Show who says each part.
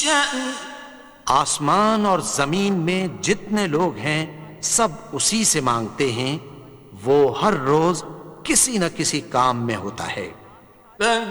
Speaker 1: شأن
Speaker 2: आसमान और जमीन में जितने लोग हैं सब उसी से मांगते हैं। वो हर रोज किसी न किसी काम में होता है।